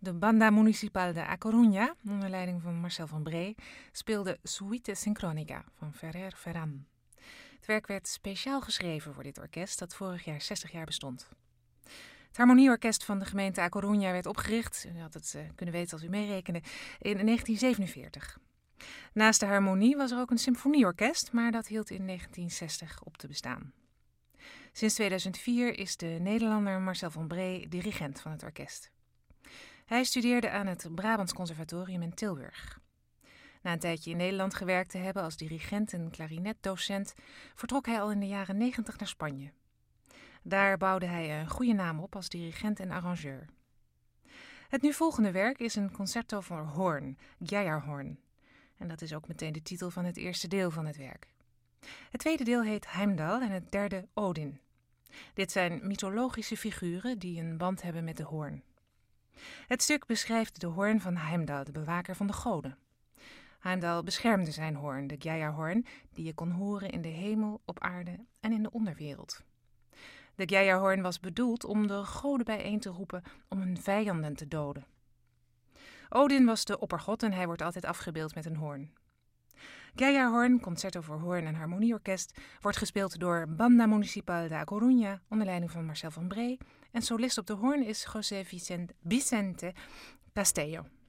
De Banda Municipal de A Coruña, onder leiding van Marcel van Bree, speelde Suite Sincronica van Ferrer Ferran. Het werk werd speciaal geschreven voor dit orkest dat vorig jaar 60 jaar bestond. Het harmonieorkest van de gemeente A Coruña werd opgericht, u had het kunnen weten als u meerekende, in 1947. Naast de harmonie was er ook een symfonieorkest, maar dat hield in 1960 op te bestaan. Sinds 2004 is de Nederlander Marcel van Bree dirigent van het orkest. Hij studeerde aan het Brabants Conservatorium in Tilburg. Na een tijdje in Nederland gewerkt te hebben als dirigent en klarinetdocent, vertrok hij al in de jaren 90 naar Spanje. Daar bouwde hij een goede naam op als dirigent en arrangeur. Het nu volgende werk is een concerto voor hoorn, Geijerhoorn. En dat is ook meteen de titel van het eerste deel van het werk. Het tweede deel heet Heimdall en het derde Odin. Dit zijn mythologische figuren die een band hebben met de hoorn. Het stuk beschrijft de hoorn van Heimdall, de bewaker van de goden. Heimdall beschermde zijn hoorn, de Geijerhoorn, die je kon horen in de hemel, op aarde en in de onderwereld. De Geijerhoorn was bedoeld om de goden bijeen te roepen om hun vijanden te doden. Odin was de oppergod en hij wordt altijd afgebeeld met een hoorn. Geijerhoorn, concerto voor hoorn en harmonieorkest, wordt gespeeld door Banda Municipal de A Coruña onder leiding van Marcel van Bree en solist op de hoorn is José Vicente Castello.